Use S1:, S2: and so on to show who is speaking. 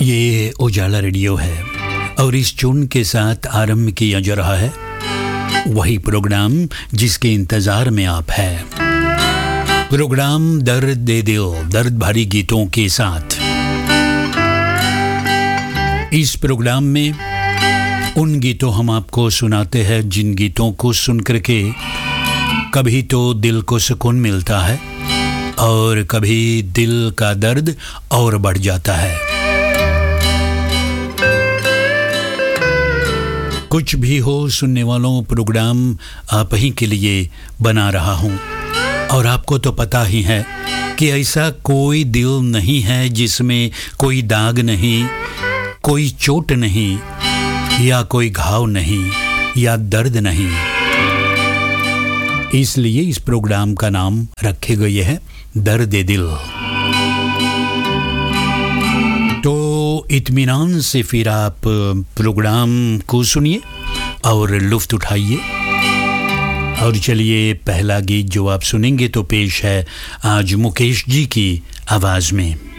S1: ये उजाला रेडियो है और इस चुन के साथ आरंभ किया जा रहा है वही प्रोग्राम जिसके इंतजार में आप हैं। प्रोग्राम दर्द दे दिल, दर्द भरी गीतों के साथ। इस प्रोग्राम में उन गीतों हम आपको सुनाते हैं जिन गीतों को सुन करके कभी तो दिल को सुकून मिलता है और कभी दिल का दर्द और बढ़ जाता है। कुछ भी हो सुनने वालों, प्रोग्राम आप ही के लिए बना रहा हूँ और आपको तो पता ही है कि ऐसा कोई दिल नहीं है जिसमें कोई दाग नहीं, कोई चोट नहीं या कोई घाव नहीं या दर्द नहीं। इसलिए इस प्रोग्राम का नाम रखे गए है दर्द दिल। तो इत्मीनान से फिर आप प्रोग्राम को सुनिए और लुत्फ़ उठाइए। और चलिए पहला गीत जो आप सुनेंगे तो पेश है आज मुकेश जी की आवाज़ में।